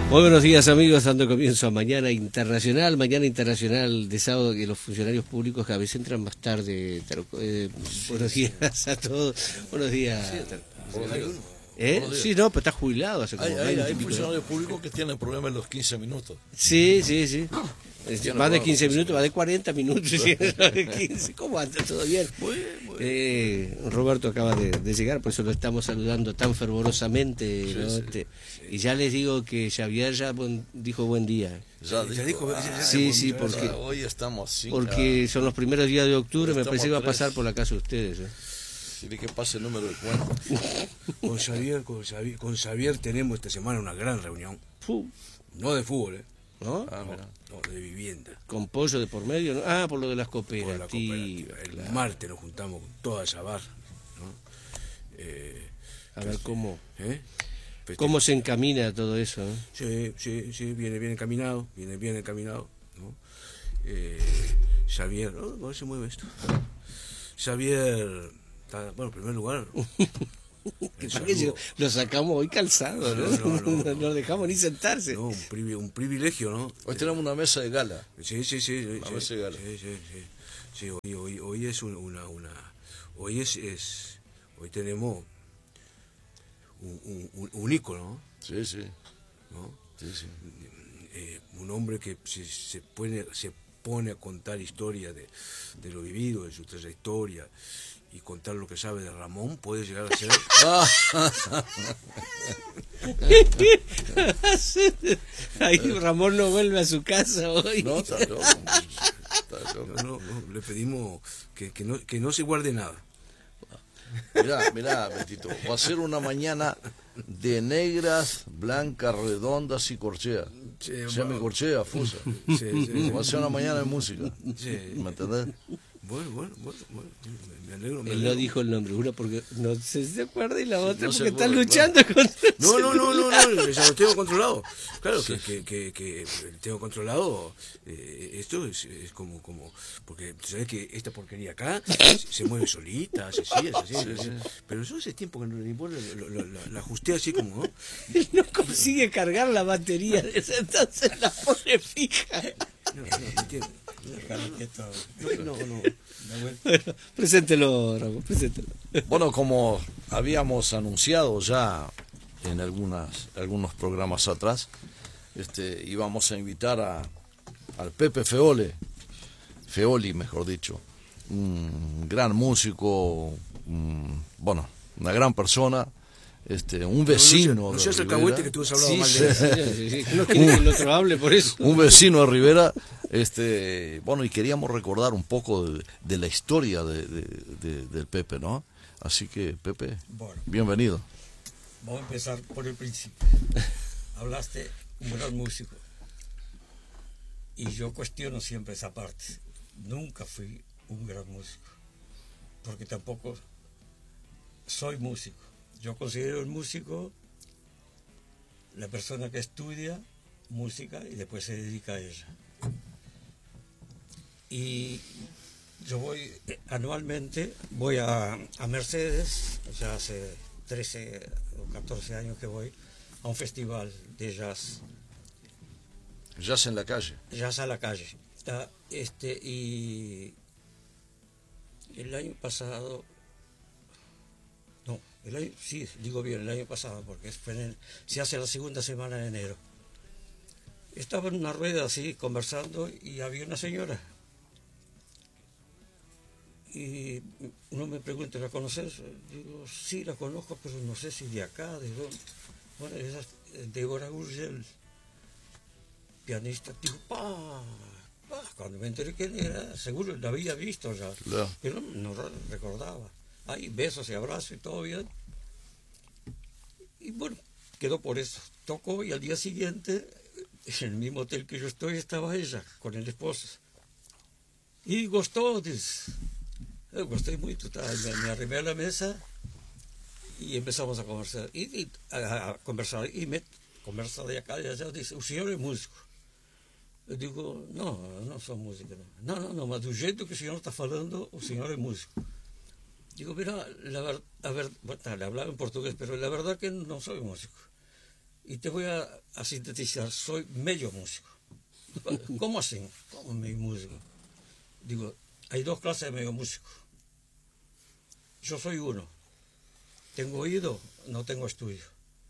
Muy buenos días, amigos, dando comienzo a Mañana Internacional de sábado, que los funcionarios públicos a veces entran más tarde. Buenos días a todos. Buenos días. Sí, no, pero está jubilado hace como Hay funcionarios públicos que tienen problemas en los 15 minutos. Sí. Más de 15 minutos, más de 40 minutos. 15. ¿Cómo anda? ¿Todo bien? Muy bien. Roberto acaba de llegar, por eso lo estamos saludando tan fervorosamente, ¿no? Sí. Y ya les digo que Xavier ya dijo buen día. Ya dijo. Sí, porque hoy estamos así. Porque son los primeros días de octubre, me Estamos pensé que iba a 3. pasar por la casa de ustedes. Dile que pase el número de cuenta. Con Xavier tenemos esta semana una gran reunión. No de fútbol, ¿No? No, de vivienda. Con pollo de por medio, ¿no? Ah, por lo de las Por la cooperativas. cooperativa. El Claro. martes nos juntamos con toda esa barra, ¿no? A ver cómo Festejo. se encamina todo eso, ¿no? Sí, viene bien encaminado, ¿no? Xavier, a ver si mueve esto. Xavier, bueno, en primer lugar. ¿Para qué lo sacamos hoy calzado, ¿no? No lo dejamos ni sentarse. No, un privilegio, ¿no? Hoy tenemos una mesa de gala. Sí. Una mesa de gala. Sí, hoy es hoy tenemos un ícono, ¿no? Sí. ¿No? Sí. Un hombre que se pone a contar historia de lo vivido, de su trayectoria, y contar lo que sabe de Ramón, puede llegar a ser... Ahí Ramón no vuelve a su casa hoy. No, está loco. No, le pedimos que no se guarde nada. Mirá, Betito, va a ser una mañana de negras, blancas, redondas y corcheas. Semicorchea, fusa. Sí. Va a ser una mañana de música. Sí. ¿Me entendés? Bueno, me alegro. Él no dijo el nombre, una porque no se acuerda y la otra no se porque está acuerda, luchando contra el No, ya lo tengo controlado. Claro, que tengo controlado. Esto es como porque sabes que esta porquería acá se mueve solita, hace así. Pero yo hace tiempo que no le importa, la ajusté así como, ¿no? Él no consigue cargar la batería, entonces la pone fija. No, entiendo. No. Bueno, preséntelo, Ramón, preséntelo. Bueno, como habíamos anunciado ya en algunos programas atrás, íbamos a invitar al Pepe Feoli, mejor dicho, un gran músico, una gran persona, un vecino. No seas de el Rivera. cagüete que tú has hablado mal de él. Sí. No quiere que el otro hable por eso. Un vecino de Rivera, y queríamos recordar un poco de la historia del Pepe, ¿no? Así que, Pepe, Bueno, bienvenido. vamos a empezar por el principio. Hablaste un gran músico. Y yo cuestiono siempre esa parte. Nunca fui un gran músico. Porque tampoco soy músico. Yo considero el músico la persona que estudia música y después se dedica a ella. Y yo anualmente voy a Mercedes, ya hace 13 o 14 años que voy, a un festival de jazz. Jazz en la calle. Jazz a la calle. Y el año pasado... el año pasado, porque se hace la segunda semana de enero. Estaba en una rueda así, conversando, y había una señora. Y uno me pregunta, ¿la conoces? Digo, sí, la conozco, pero no sé si de acá, de dónde. Bueno, esa es Débora Gurgel, pianista. Digo, cuando me enteré quién era, seguro la había visto ya, Claro. pero no recordaba. Ahí besos y abrazos y todo bien. Y bueno, quedó por eso. Tocó y al día siguiente, en el mismo hotel que yo estoy, estaba ella con el esposo. Y gustó, dice. Gusté mucho. Me arrimé a la mesa y empezamos a conversar. A conversar. Y me conversa de acá y de allá. Dice, o senhor é músico? Eu digo, não sou músico. Não, mas do jeito que o senhor está falando, o senhor é músico. Digo, mira, le hablaba en portugués, pero la verdad que no soy músico. Y te voy a sintetizar, soy medio músico. ¿Cómo así? ¿Cómo medio músico? Digo, hay dos clases de medio músico. Yo soy uno. Tengo oído, no tengo estudio.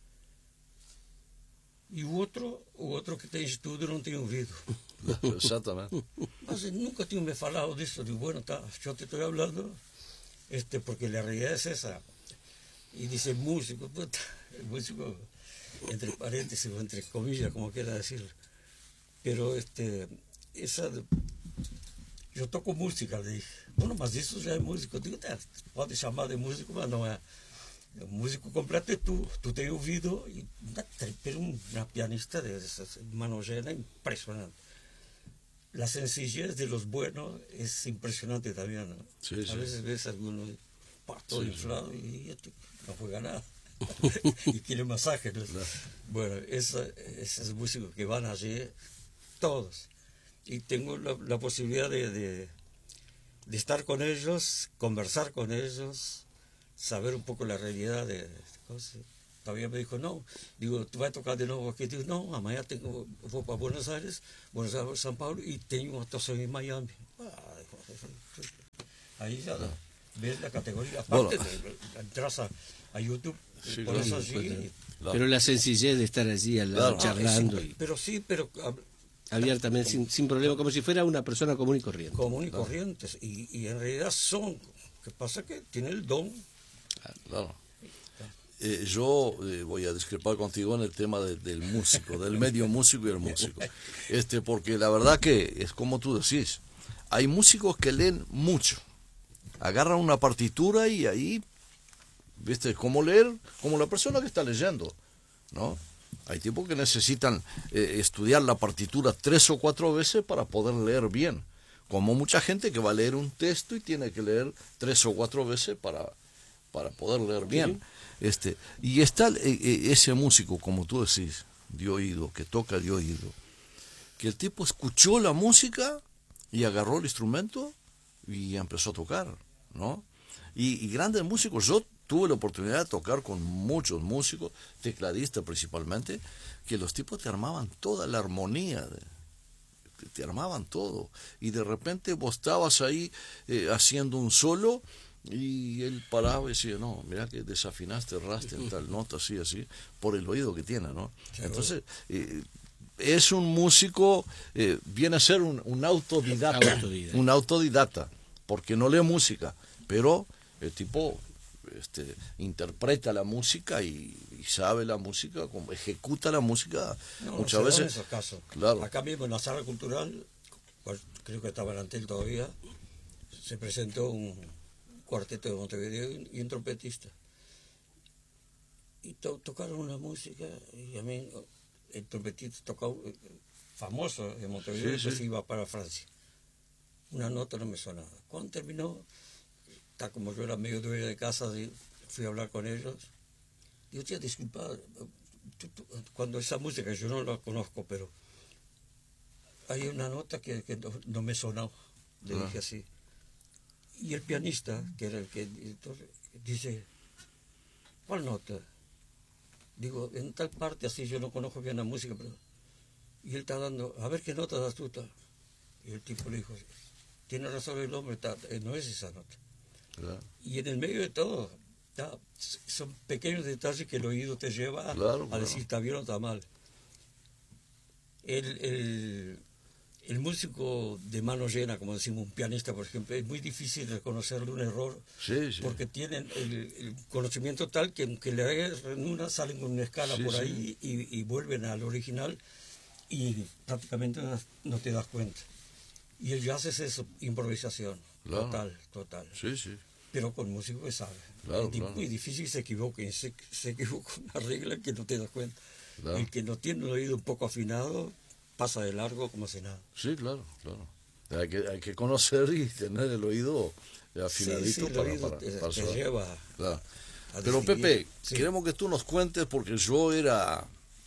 Y otro que tem estudo não tem ouvido. Exatamente. Mas nunca tinha me falado disso. Digo, bueno, tá, yo te estoy hablando, porque la realidad es esa. Y dice músico, puta, el músico, entre paréntesis o entre comillas, como quiera decirlo. Pero yo toco música, le dije. Bueno, mas isso já é músico. Digo, pode chamar de músico, mas não é. O músico completo é tú. Tú tens ouvido, pero una pianista de mano llena impresionante. La sencillez de los buenos es impresionante también, ¿no? Sí, sí. A veces ves a algunos todo inflado y no juega nada. Y quiere masaje, ¿no? Claro. Bueno, esos músicos que van allí, todos. Y tengo la posibilidad de estar con ellos, conversar con ellos, saber un poco la realidad de cosas. Todavía me dijo, no, digo, tú vas a tocar de nuevo aquí. Digo, no, mañana voy para Buenos Aires, San Paulo, y tengo una actuación en Miami. Ahí ya ves la categoría. Aparte, entras a YouTube, Sí, pones claro, allí. Pero la sencillez de estar allí al lado, charlando Pero sí, pero abiertamente, sin problema, como si fuera una persona común y corriente. común y corrientes. Y en realidad son. ¿Qué pasa? Que tiene el don. Claro. Yo voy a discrepar contigo en el tema del músico, del medio músico y el músico. Porque la verdad que es como tú decís, hay músicos que leen mucho, agarran una partitura y ahí, ¿viste? Como leer, como la persona que está leyendo, ¿no? Hay tipos que necesitan estudiar la partitura 3 o 4 veces para poder leer bien, como mucha gente que va a leer un texto y tiene que leer 3 o 4 veces para poder leer bien. Y está ese músico, como tú decís, de oído, que toca de oído, que el tipo escuchó la música y agarró el instrumento y empezó a tocar, ¿no? Y grandes músicos, yo tuve la oportunidad de tocar con muchos músicos, tecladistas principalmente, que los tipos te armaban toda la armonía, te armaban todo, y de repente vos estabas ahí haciendo un solo, y él paraba y decía, no, mira que desafinaste, erraste en tal nota, así, por el oído que tiene, ¿no? Entonces, es un músico, viene a ser un autodidacta, un autodidacta, porque no lee música, pero el tipo interpreta la música y sabe la música, ejecuta la música, muchas veces. En esos casos. Claro. Acá mismo en la sala cultural, creo que estaba en Antel todavía, se presentó un cuarteto de Montevideo y un trompetista. Y tocaron una música, y a mí el trompetista tocó, famoso en Montevideo, y después iba para Francia. Una nota no me sonaba. Cuando terminó, como yo era medio dueño de casa, fui a hablar con ellos. Digo, tía, disculpa, cuando esa música, yo no la conozco, pero hay una nota que no me sonó, le dije así. Y el pianista, que era el que dice, ¿cuál nota? Digo, en tal parte así, yo no conozco bien la música, pero... Y él está dando, a ver qué nota das tú. Y el tipo le dijo, tiene razón el hombre, no es esa nota. Claro. Y en el medio de todo, son pequeños detalles que el oído te lleva a decir está bien o está mal. El músico de mano llena, como decimos, un pianista, por ejemplo, es muy difícil reconocerle un error, porque tienen el conocimiento tal que aunque le hagas en una, salen con una escala ahí y vuelven al original y prácticamente no te das cuenta. Y el jazz es eso, improvisación, total. Pero con músico que sabe. Es muy difícil que se equivoque, se equivoca una regla que no te das cuenta. El que no tiene un oído un poco afinado pasa de largo como si nada. Sí, claro. Hay que conocer y tener el oído afinadito para te lleva. Claro. Pero Pepe, queremos que tú nos cuentes, porque yo era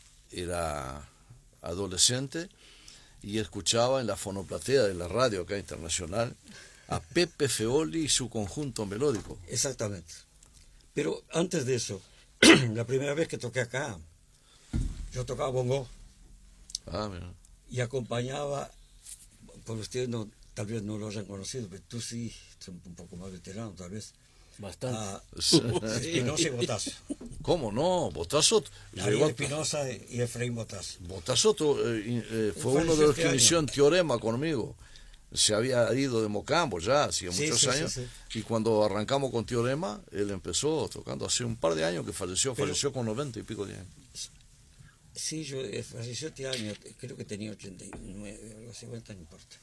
adolescente y escuchaba en la fonoplatea de la radio acá internacional a Pepe Feoli y su conjunto melódico. Exactamente. Pero antes de eso, la primera vez que toqué acá, Yo tocaba bongo Ah, mira. y acompañaba, por ustedes no, tal vez no lo hayan conocido, pero tú sí, son un poco más veterano tal vez. Bastante. A Espinosa y Botazo. ¿Cómo no? Botazo Ariel Espinosa y Efraín Botazo. Botazo fue Fue uno de los que este inició año. en Teorema conmigo. Se había ido de Mocambo ya, hacía Sí, muchos sí, sí, años. sí. Y cuando arrancamos con Teorema, él empezó tocando hace un par de años que falleció. Pero- Falleció con 90 y pico de años. Sí, yo falleció este año, creo que tenía 89, algo así, bueno, no importa.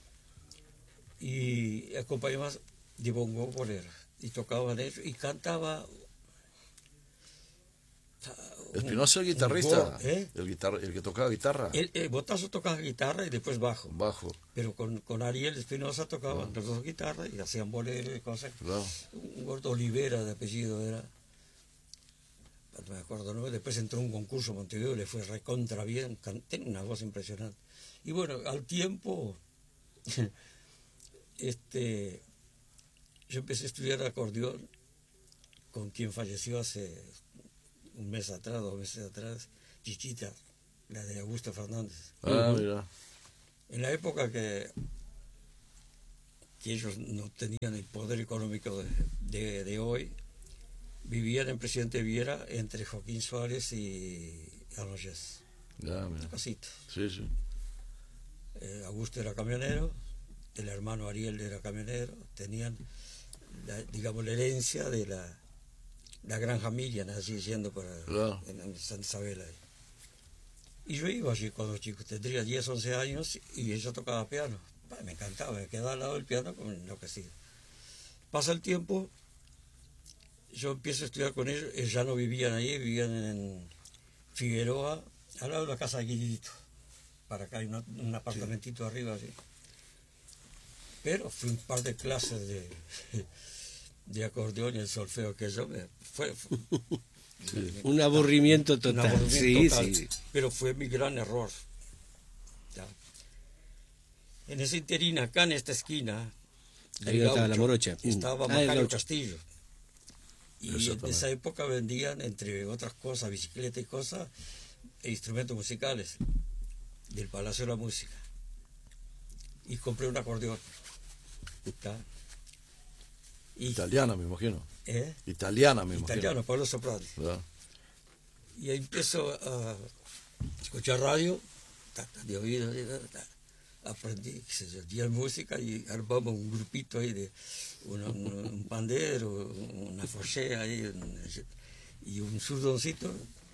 Y acompañaba de bongo bolero, y tocaban ellos, y cantaba... Espinosa el guitarrista, ¿Eh? el que tocaba guitarra, El Botazo tocaba guitarra y después bajo, bajo. pero con Ariel Espinosa tocaban los dos guitarras y hacían bolero y cosas. Claro. Un gordo Olivera de apellido era, no me acuerdo, ¿no? Después entró a un concurso en Montevideo, le fue recontra bien, tiene una voz impresionante. Y bueno, al tiempo, yo empecé a estudiar acordeón con quien falleció hace un mes atrás, 2 meses atrás, Chichita, la de Augusto Fernández. Ah, mira. En la época que ellos no tenían el poder económico de hoy, vivían en Presidente Viera entre Joaquín Suárez y Arroyes. Ya, mira. Casito. Sí, sí. Augusto era camionero, el hermano Ariel era camionero, tenían, digamos, la herencia de la granja Miriam, así yendo para Claro. en Santa Isabel ahí. Y yo iba allí cuando chico, tendría 10, 11 años y ella tocaba piano. Me encantaba, me quedaba al lado del piano como enloquecido. Pasa el tiempo, yo empiezo a estudiar con ellos, ellos ya no vivían ahí, vivían en Figueroa, al lado de la casa de Guillito. Para acá hay un apartamentito arriba así. Pero fui un par de clases de acordeón y el solfeo que yo fue Un aburrimiento un total. aburrimiento Sí, total, sí. pero fue mi gran error. Ya. En ese interín, acá en esta esquina, Ahí del estaba la Gaucho, morocha. estaba El Macario Gaucho. Castillo. Y en Exactamente. esa época vendían, entre otras cosas, bicicleta y cosas, e instrumentos musicales del Palacio de la Música. Y compré un acordeón. ¿Ya? Y, Italiana, me imagino. ¿eh? Italiana, me imagino. Italiano, Pablo Soprano. ¿Verdad? Y ahí empiezo a escuchar radio, de oído, aprendí, qué sé yo, 10 música y armamos un grupito ahí de un pandero, una fochea ahí, y un surdoncito.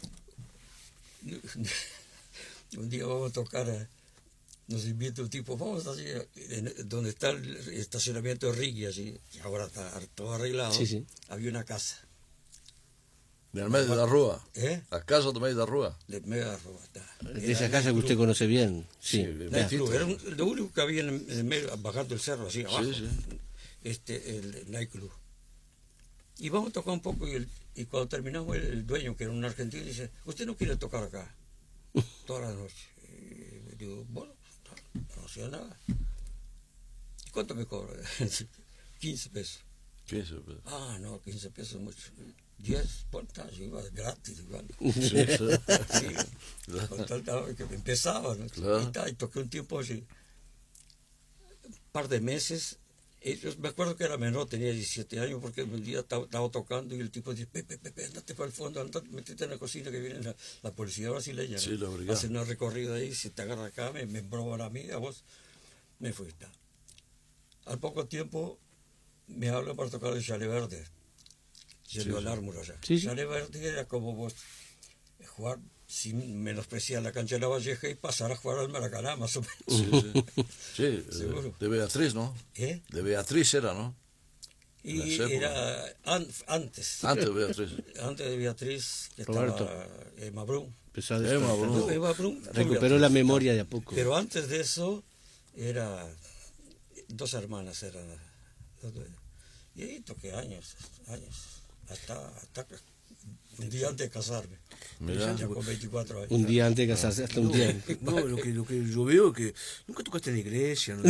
Un día vamos a tocar, nos invita un tipo, vamos así, donde está el estacionamiento de Rigui, así, que ahora está todo arreglado, Sí, sí. había una casa. Del medio de la rúa. ¿Eh? La casa del medio de la rúa. De Mega Robata. De esa casa que usted conoce bien. Sí. Sí, Ya. Betito. Era lo único que había en el medio, bajando el cerro, así abajo. Sí, El nightclub. Y vamos a tocar un poco, y cuando terminamos, el dueño, que era un argentino, dice: ¿usted no quiere tocar acá? Toda la noche. Y digo: bueno, no hacía nada. ¿Y cuánto me cobra? 15 pesos. 15 pesos. Ah, no, 15 pesos es mucho. 10, bueno, yo iba gratis igual. Sí, sí. Sí, con tal que empezaba, ¿no? Claro. Y toqué un tiempo así, un par de meses. Ellos, me acuerdo que era menor, tenía 17 años, porque un día estaba tocando y el tipo dice: Pepe, andate para el fondo, andate, metete en la cocina que viene la policía brasileña. Sí, la brigada. Hacen una recorrida ahí, si te agarra acá, me embroban a mí, a vos. Me fui. Ta. Al poco tiempo me hablan para tocar el Chalet Verde. Yendo al Ármuro allá. Sí, sí. Chalet Verde era como vos jugar sin menospreciar la cancha de la Valleja y pasar a jugar al Maracaná, más o menos. Sí, sí. Sí, Seguro. de Beatriz, ¿no? ¿Eh? De Beatriz era, ¿no? Y En esa época. era antes. Antes de Beatriz. Antes de Beatriz, que Roberto. estaba Emma Brun. Empezó a Emma despertar. Brun. Emma Brun con Recuperó Beatriz. la memoria de a poco. Pero antes de eso, era 2 hermanas eran las dueñas. Y ahí toqué años, hasta un día antes de casarme. Mirá. Ya con 24 años. Un día antes de casarse, hasta un día antes. No, lo que yo veo es que nunca tocaste en la iglesia. No,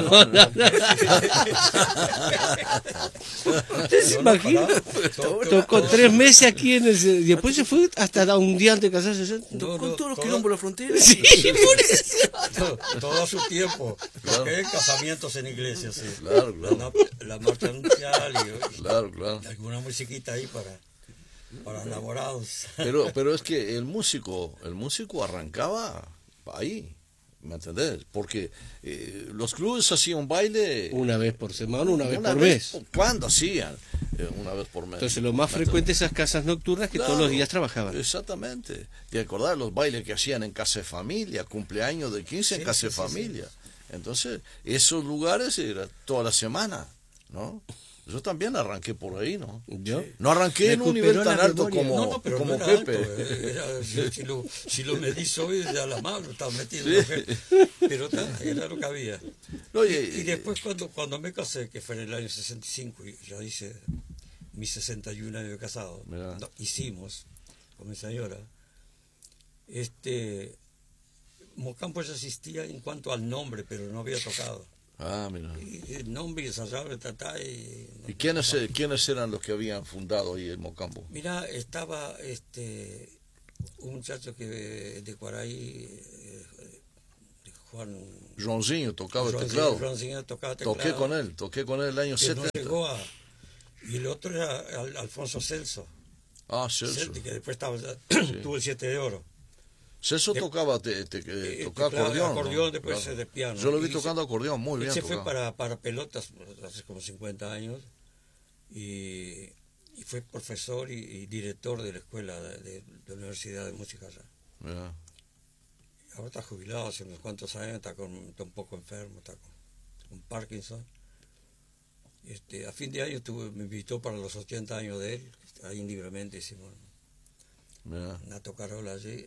¿Usted se imagina? Tocó 3 meses aquí en el... Y después se fue hasta un día antes de casarse. con todos los quilombos de la frontera. Sí, por eso. Todo a su tiempo. Toqué casamientos en iglesias, sí. Claro, claro. La marcha nupcial y Claro. alguna musiquita ahí para enamorados. Pero es que el músico arrancaba ahí, ¿me entendés? Porque los clubes hacían un baile Una vez por semana, una vez por mes. ¿Cuándo hacían? Una vez por mes. Entonces lo más frecuente esas casas nocturnas que todos los días trabajaban. Exactamente. ¿Te acordás los bailes que hacían en casa de familia, cumpleaños de 15 en casa de familia? Entonces, esos lugares era toda la semana, ¿no? Yo también arranqué por ahí, ¿no? ¿Yo? No arranqué en un nivel tan alto como, pero como no era Pepe. alto, si lo medís hoy, ya la mano estaba metido. Sí. Pero era lo que había. Oye, Y después cuando me casé, que fue en el año 65, y ya hice mis 61 años de casado, hicimos con mi señora, Mocampo ya existía en cuanto al nombre, pero no había tocado. Mira. Y el nombre, ensayable, ¿Y quiénes eran los que habían fundado ahí el Mocambo? Mira, estaba un muchacho que de Cuaraí, Juan... Ronzinho tocaba el teclado. Ronzinho tocaba teclado. Toqué con él el año que 70. no llegó y el otro era Alfonso Celso. Celso. Que después tuvo el 7 de oro. Celso tocaba acordeón. Acordeón, después claro. de piano. Yo lo vi tocando acordeón, muy bien. Se fue para pelotas hace como 50 años y fue profesor y director de la escuela de la Universidad de Música allá. Yeah. Ahora está jubilado hace unos cuantos años, está un poco enfermo, está con Parkinson. A fin de año me invitó para los 80 años de él, ahí libremente hicimos una tocarola allí,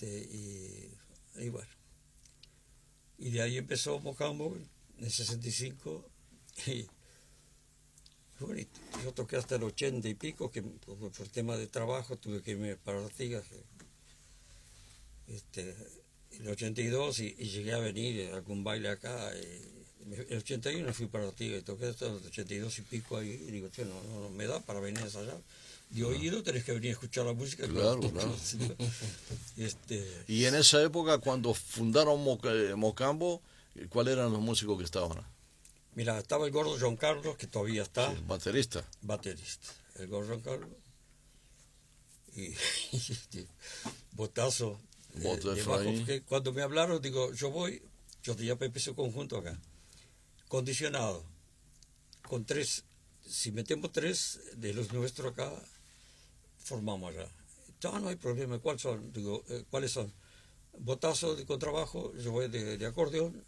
y bueno. Y de ahí empezó Mocambo en el 65 y bueno, yo toqué hasta el 80 y pico, que por tema de trabajo tuve que irme para Artigas, el 82 y llegué a venir a algún baile acá. El 81 fui para Artigas y toqué hasta el 82 y pico ahí y digo, no me da para venir a ensayar. De oído tenés que venir a escuchar la música. Claro. Y en esa época, cuando fundaron Mocambo, ¿cuáles eran los músicos que estaban? Mira, estaba el gordo John Carlos, que todavía está. Sí, baterista. El gordo John Carlos. Y Botazo. De bajo, porque cuando me hablaron, digo, yo ya empecé un conjunto acá. Condicionado. Con 3, si metemos 3 de los nuestros acá, formamos allá. Ya no hay problema. ¿Cuáles son? Digo, ¿cuáles son? Botazo de contrabajo, yo voy de acordeón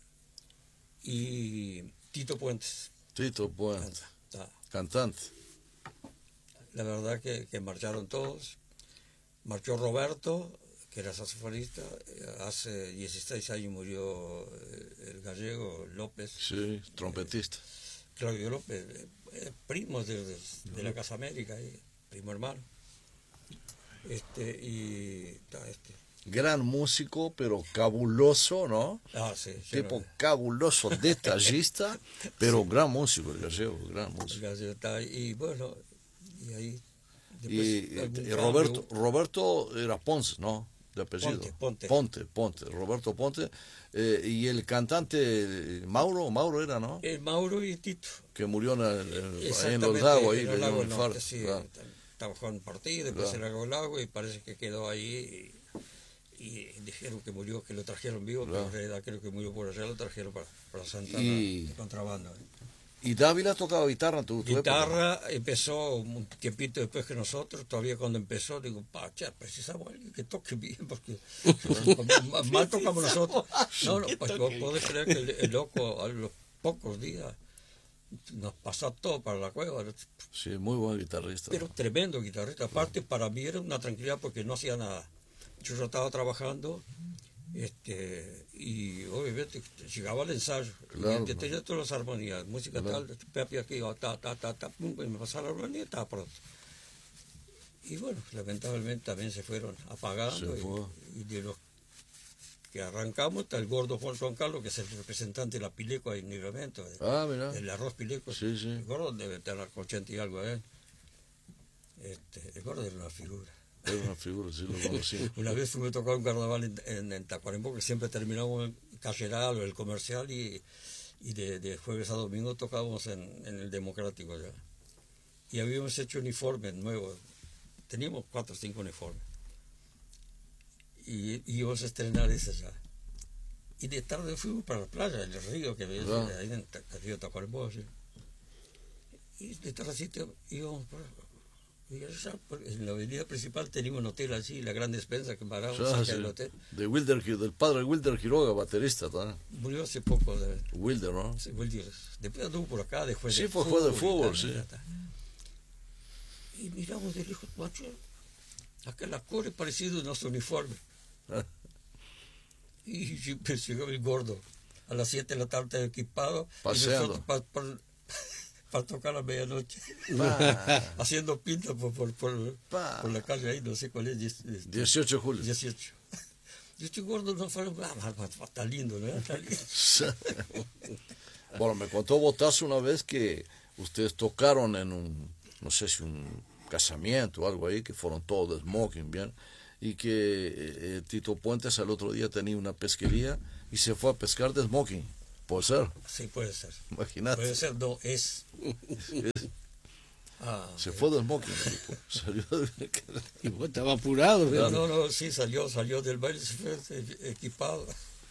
y Tito Puentes. Cantante. La verdad que marcharon todos. Marchó Roberto, que era saxofonista. Hace 16 años murió el gallego López. Sí, trompetista. Claudio López, primo de la Casa América, primo hermano. Gran músico, pero cabuloso, ¿no? Sí. Tipo cabuloso, detallista, pero sí. Gran músico, el gallego, gran músico. El gallego y bueno, y ahí... Y Roberto era Ponce, ¿no? De apellido. Ponte, Roberto Ponte. Y el cantante Mauro era, ¿no? El Mauro y Tito. Que murió ahí en los lagos, ahí le dio un infarto. Sí, claro. Estaba jugando un partido, después se largó el lago y parece que quedó ahí. Y dijeron que murió, que lo trajeron vivo, pero en realidad creo que murió por allá, lo trajeron para Santana de contrabando. ¿Y Dávila tocaba guitarra en tu guitarra época? Empezó un tiempito después que nosotros, todavía cuando empezó, digo, precisamos a alguien que toque bien, porque mal tocamos nosotros. No, pues vos podés creer que el loco a los pocos días nos pasó todo para la cueva. Sí, muy buen guitarrista. Pero tremendo guitarrista. Aparte, para mí era una tranquilidad porque no hacía nada. Yo estaba trabajando y obviamente llegaba al ensayo. Claro, y tenía todas las armonías, música tal, Pepe aquí, ta, pum, y me pasaba la armonía y estaba pronto. Y bueno, lamentablemente también se fueron apagando. Se fue. Y de los que arrancamos está el gordo Juan Carlos, que es el representante de la Pileco en Livramento, Mira. del arroz Pileco. Sí, sí. El gordo debe tener 80 y algo, ¿eh? El gordo era una figura. Era una figura, sí, lo conocí. Una vez fuimos a tocar un carnaval en Tacuarembó, que siempre terminamos en Cacheral o el Comercial, y de jueves a domingo tocábamos en el Democrático ya. Y habíamos hecho uniformes nuevos, teníamos 4 o 5 uniformes. Y íbamos a estrenar ese ya. Y de tarde fuimos para la playa, el río que ves, ahí en el río Tacuarembó. ¿Sí? Y de tardecito íbamos y allá, en la avenida principal teníamos un hotel así, la gran despensa que paramos cerca del hotel. Del padre Wilder Quiroga, baterista también. Murió hace poco. Wilder, ¿no? Sí, Wilder. Después anduvo por acá, después sí, fue juego de fútbol, sí. Y miramos de lejos, macho, acá la core parecido a nuestro uniforme. Y llegó el gordo a las 7 de la tarde equipado. Paseando. Para tocar a medianoche, haciendo pinta por la calle ahí, no sé cuál es. 18 de julio. 18. Y este gordo no fue, está lindo, ¿no? Está lindo. Bueno, me contó Botazo una vez que ustedes tocaron en un, no sé si un casamiento o algo ahí, que fueron todos de smoking, bien, y que Tito Puentes al otro día tenía una pesquería y se fue a pescar de smoking. ¿Puede ser? Sí, puede ser. Imagínate. Puede ser, no, es. Se fue de smoking. Salió de... Y vos estabas apurado. No, sí, salió del baile, se fue equipado.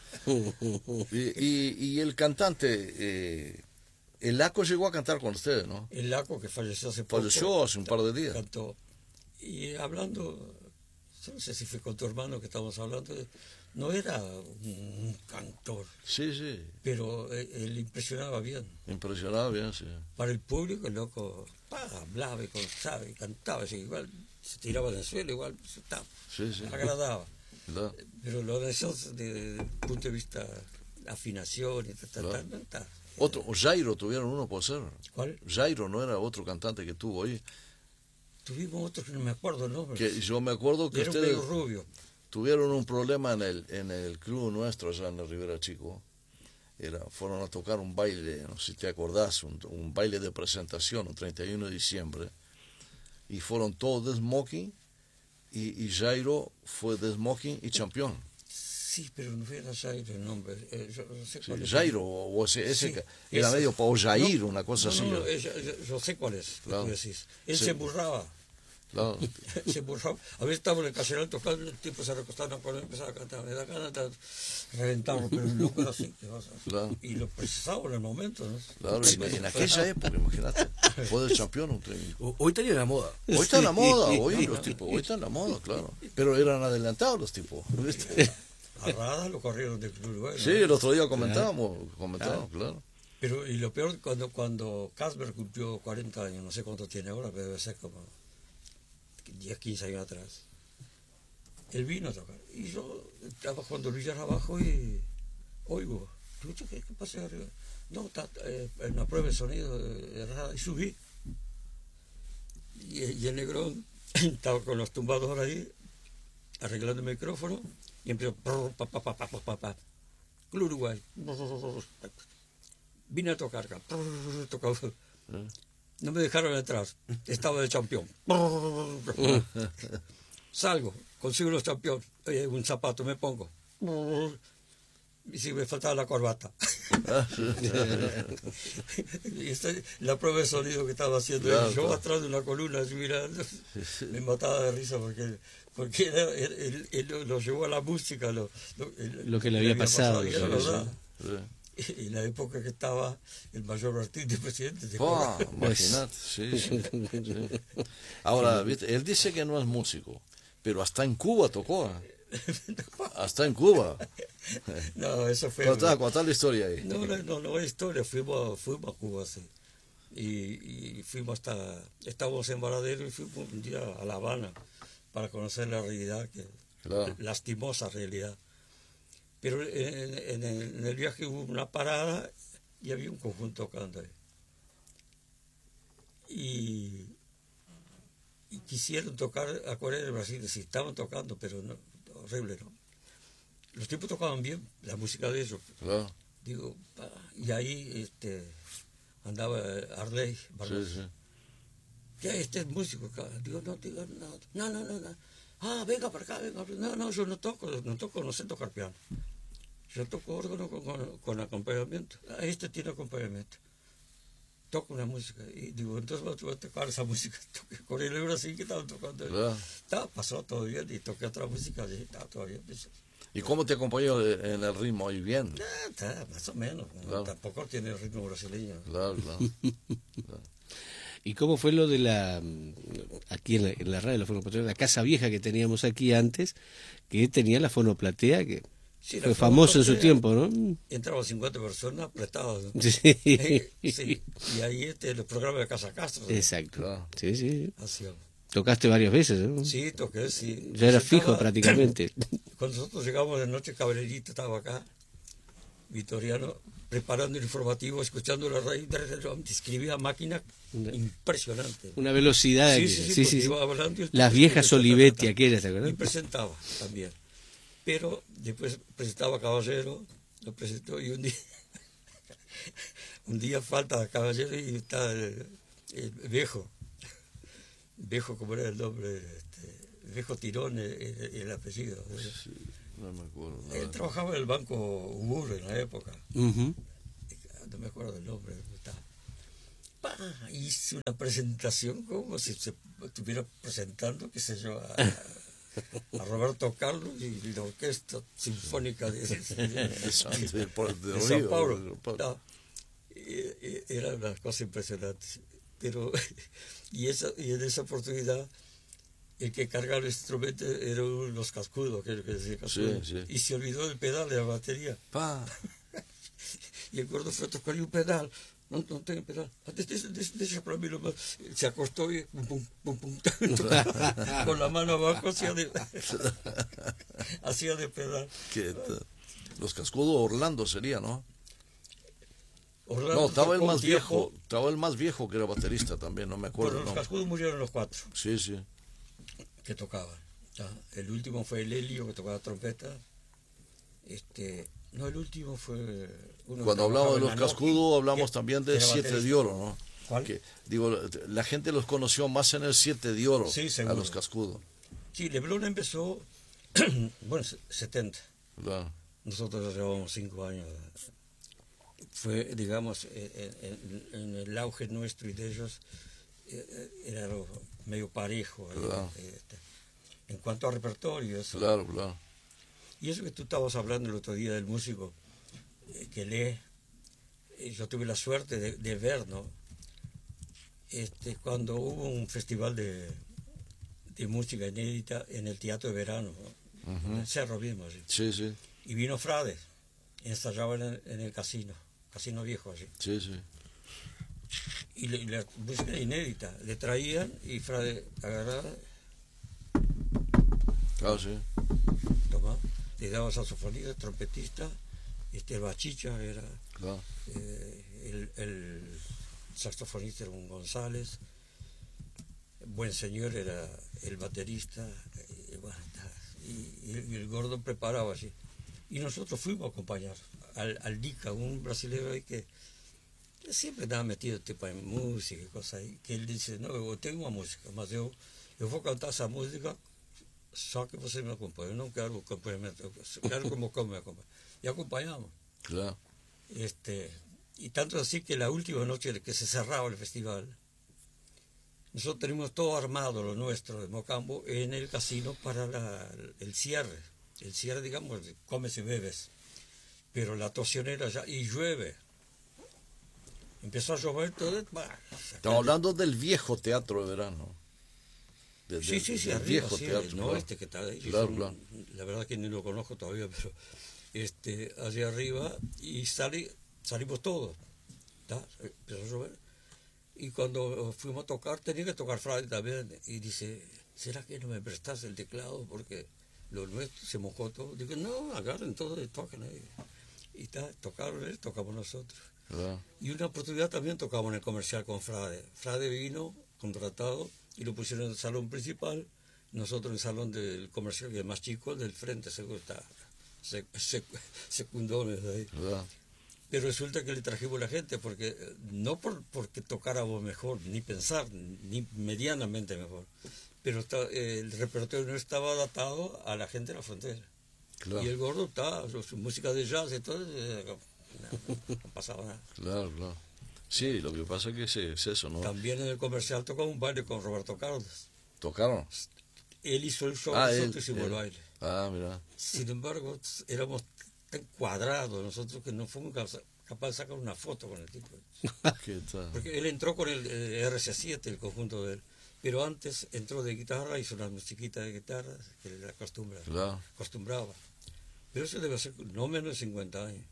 Y el cantante, el Laco llegó a cantar con ustedes, ¿no? El Laco, que falleció hace poco. Falleció hace un par de días. Cantó. Y hablando, no sé si fue con tu hermano que estábamos hablando, no era un cantor. Sí, sí. Pero él impresionaba bien. Impresionaba bien, sí. Para el público, el loco hablaba y contaba y cantaba, así, igual se tiraba del suelo, igual sí, sí. agradaba. ¿Verdad? Pero lo de eso, desde el punto de vista afinación y tal. Otro, Jairo tuvieron uno, por ser. ¿Cuál? Jairo no era otro cantante que tuvo ahí. Tuvimos otro que no me acuerdo el nombre. Que yo me acuerdo que era ustedes un rubio. tuvieron un problema en el club nuestro allá en el Rivera Chico. Fueron a tocar un baile, no sé si te acordás, un baile de presentación, un 31 de diciembre. Y fueron todos de smoking, y Jairo fue de smoking y campeón. Sí, pero no era Jairo el nombre. Yo no sé cuál es. Jairo, o ese Sí, era ese. medio para Jair, No, una cosa así. No, yo sé cuál es. Claro. Tú decís. Él Sí. se burlaba. Claro. Se burlaba. A veces estaba en el caseral tocando, el tipo se recostaba cuando empezaba a cantar. Me da ganas de reventarlo, pero el loco era así. Claro. Y lo precisaba en el momento, ¿no? Claro, en aquella época, imagínate, fue del campeón un técnico. Hoy estaría en la moda. Hoy está en la moda, hoy los tipos, hoy está en la moda, claro. Pero eran adelantados los tipos. ¿Viste? A Rada lo corrieron del Club Uruguay, ¿no? Sí, el otro día comentábamos, claro. Pero, y lo peor, cuando Casper cumplió 40 años, no sé cuánto tiene ahora, pero debe ser como 10, 15 años atrás. Él vino a tocar. Y yo estaba jugando billar abajo y oigo, ¿qué pasa ahí arriba? No, está en una prueba de sonido errada. Y subí. Y el Negrón estaba con los tumbadores ahí, arreglando el micrófono, y empezó, Club Uruguay. Vine a tocar acá. Tocaba. No me dejaron entrar, estaba de campeón. Salgo, consigo los campeones, un zapato me pongo. Y si me faltaba la corbata. Y la prueba de sonido que estaba haciendo Claro, yo claro. atrás de una columna así mirando, me mataba de risa porque él lo llevó a la música, lo que le había pasado, y era claro, verdad. Sí. En la época que estaba el mayor Martín de presidente. ¿te Ah, acuerdas? imagínate, sí. Ahora, ¿viste? Él dice que no es músico, pero hasta en Cuba tocó. Hasta en Cuba. No, eso fue... Contá la historia ahí. No es historia, fuimos a Cuba, sí. Y fuimos estábamos en Varadero y fuimos un día a La Habana para conocer la realidad, Claro. lastimosa realidad. Pero en el viaje hubo una parada y había un conjunto tocando ahí. y quisieron tocar acordeón en Brasil, sí, estaban tocando, pero no, horrible, ¿no? Los tipos tocaban bien, la música de ellos. Claro. Digo, y ahí andaba Arley Barros. Sí, sí. Ya, este es músico acá. Digo, no. Ah, venga para acá, venga. No, yo no toco, no sé tocar piano. Yo toco órgano con acompañamiento. Ah, este tiene acompañamiento. Toco una música. Y digo, entonces voy a tocar esa música. Toqué con el Brasil que estaban tocando. Claro. Pasó todo bien y toqué otra música y estaba todo bien. ¿Y cómo te acompañó en el ritmo? ¿Y bien? Está, más o menos. Claro. Tampoco tiene el ritmo brasileño. Claro. ¿Y cómo fue lo de aquí en la radio, la fonoplatea, la casa vieja que teníamos aquí antes, que tenía la fonoplatea, que sí, fue famoso en su tiempo, ¿no? Entraban 50 personas prestadas, ¿no? Sí. Sí. Y ahí los programas de Casa Castro, ¿no? Exacto. Claro. Sí. Hacían. Tocaste varias veces, ¿no? Sí, toqué, sí. Ya era fijo prácticamente. Cuando nosotros llegamos de noche, Cabrerito estaba acá, Vitoriano, preparando el informativo, escuchando la radio, escribía a máquina impresionante. Una velocidad. Sí. Iba hablando y las viejas Olivetti, aquellas, ¿te acuerdas? Y presentaba también. Pero después presentaba a Caballero, lo presentó y un día falta a Caballero y está el viejo. Viejo, ¿cómo era el nombre? Viejo Tirón, el apellido. Sí, no me acuerdo. Él trabajaba en el Banco Ubur en la época. Uh-huh. No me acuerdo del nombre. Hice una presentación como si se estuviera presentando, qué sé yo, a Roberto Carlos y la Orquesta Sinfónica de Sao Paulo. No, era una cosa impresionante. Pero, y en esa oportunidad, el que cargaba el instrumento era uno de los cascudos, que decía cascudo, sí. y se olvidó del pedal de la batería. Y el gordo fue a tocar un pedal. No tengo pedal. Deja para mí nomás. Se acostó y pum, con la mano abajo hacía de pedal. Los cascudos Orlando sería, ¿no? Orlando no, estaba el más viejo. Estaba el más viejo que era baterista también, no me acuerdo. Bueno, los cascudos murieron los 4. Sí. Que tocaban. El último fue el Helio, que tocaba trompeta. No, el último fue uno. Cuando hablamos de los cascudos, hablamos también del 7 de oro, ¿no? ¿Cuál? Digo, la gente los conoció más en el 7 de oro, sí, a los cascudos. Sí, Leblon empezó, bueno, 70. Claro. Nosotros ya llevábamos 5 años. Fue, digamos, en el auge nuestro y de ellos, era medio parejo. Claro. En cuanto a repertorio, eso. Claro. Y eso que tú estabas hablando el otro día del músico que lee, yo tuve la suerte de ver, ¿no? Cuando hubo un festival de música inédita en el Teatro de Verano, ¿no? Uh-huh. En el Cerro mismo, ¿sí? Sí. Y vino Frade, ensayaba en el casino viejo allí. Sí. Y la música inédita, le traían y Frade agarraba, Claro, sí. tomaba, le daba saxofonista, trompetista, el bachicha era, Claro. el saxofonista era un González, Buen Señor era el baterista, y el gordo preparaba así. Y nosotros fuimos a acompañar al Dica, un brasileño ahí que siempre estaba metido en música y cosas ahí, que él dice, no, yo tengo una música, mas eu vou cantar essa música só que você me acompanha, eu não quero acompanhamento, eu quero como me acompañe. Y acompañamos. Claro. Y tanto así que la última noche que se cerraba el festival, nosotros teníamos todo armado, lo nuestro, de Mocambo, en el casino para el cierre. El cierre, digamos, comes y bebes. Pero la tosionera ya, y llueve. Empezó a llover todo. Estamos hablando del viejo Teatro de Verano. Sí, del arriba, viejo sí, teatro. no, Claro. que está ahí. Claro. La verdad que ni lo conozco todavía, pero allá arriba, y salimos todos. Empezó a llover. Y cuando fuimos a tocar, tenía que tocar Frade también. Y dice, ¿será que no me prestaste el teclado? Porque lo nuestro se mojó todo. Digo, no, agarren todo y toquen ahí. Y tocaron él, tocamos nosotros. Claro. Y una oportunidad también tocamos en el comercial con Frade. Frade vino contratado y lo pusieron en el salón principal, nosotros en el salón del comercial, que es más chico, el del frente, seguro está secundones de ahí. ¿Verdad? Pero resulta que le trajimos la gente, porque no porque tocáramos mejor, ni pensar, ni medianamente mejor, pero el repertorio no estaba adaptado a la gente de la frontera. Claro. Y el gordo está, su música de jazz y todo, no pasaba nada. Claro, claro. Sí, lo que pasa es que es eso, ¿no? También en el comercial tocó un baile con Roberto Carlos. ¿Tocaron? Él hizo el show, Ah, nosotros hicimos el baile. Ah, mira. Sin embargo, éramos tan cuadrados nosotros que no fuimos capaz de sacar una foto con el tipo. ¿Qué tal? Porque él entró con el RC7, el conjunto de él, pero antes entró de guitarra, hizo una musiquita de guitarra que le acostumbraba. Pero eso debe ser no menos de 50 años.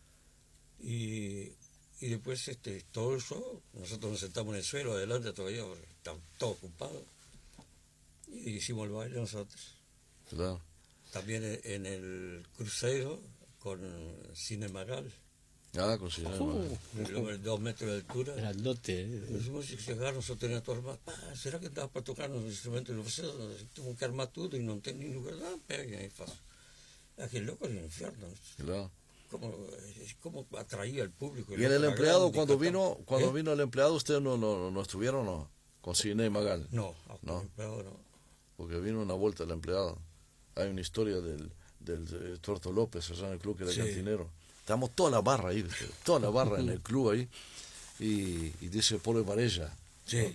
Y después todo el show, nosotros nos sentamos en el suelo adelante todavía, porque estaban todos ocupados. Y hicimos el baile nosotros. Claro. También en el crucero con Cine Magal. Ah, considerable. 2 metros de altura. Grandote. Decimos, si llegaron a tener tu arma, será que estaba para tocar los instrumentos? Y nosotros tengo que armar todo y no tengo ni lugar. Peguen ahí fácil. Aquel loco es el infierno. Claro. ¿Cómo atraía al público? Y en el empleado, cuando vino el empleado, ustedes no estuvieron, ¿no? Con Cine Magal. No, No. el empleado no. Porque vino una vuelta el empleado. Hay una historia del Tuerto López, allá en el club, que era Sí. cantinero. Estamos toda la barra ahí, ¿viste? Toda la barra en el club ahí. Y dice Polo Varela. Sí.